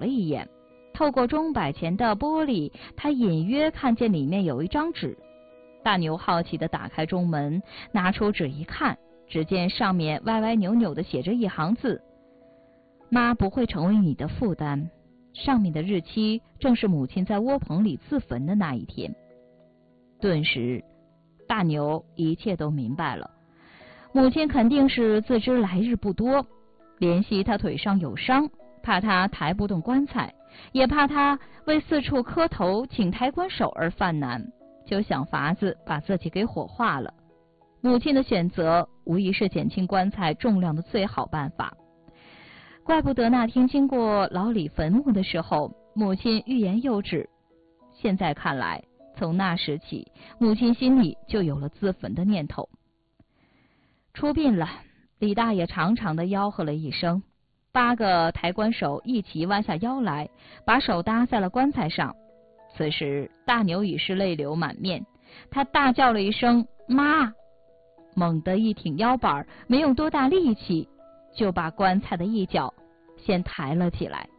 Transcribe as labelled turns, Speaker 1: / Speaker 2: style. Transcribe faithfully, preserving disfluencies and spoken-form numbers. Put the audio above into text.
Speaker 1: 了一眼，透过钟摆前的玻璃，他隐约看见里面有一张纸。大牛好奇地打开钟门，拿出纸一看，只见上面歪歪扭扭地写着一行字：妈不会成为你的负担。上面的日期正是母亲在窝棚里自焚的那一天。顿时，大牛一切都明白了，母亲肯定是自知来日不多，怜惜他腿上有伤，怕他抬不动棺材，也怕他为四处磕头请抬棺手而犯难，就想法子把自己给火化了。母亲的选择无疑是减轻棺材重量的最好办法。怪不得那天经过老李坟墓的时候，母亲欲言又止。现在看来，从那时起，母亲心里就有了自焚的念头。出殡了，李大爷长长的吆喝了一声，八个抬棺手一齐弯下腰来，把手搭在了棺材上。此时大牛已是泪流满面，他大叫了一声妈，猛地一挺腰板，没用多大力气，就把棺材的一角先抬了起来。